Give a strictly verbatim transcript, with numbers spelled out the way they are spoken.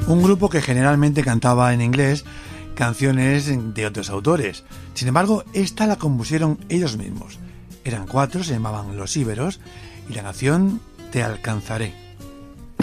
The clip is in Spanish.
un grupo que generalmente cantaba en inglés canciones de otros autores. Sin embargo, esta la compusieron ellos mismos. Eran cuatro, se llamaban Los Íberos, y la canción Te alcanzaré.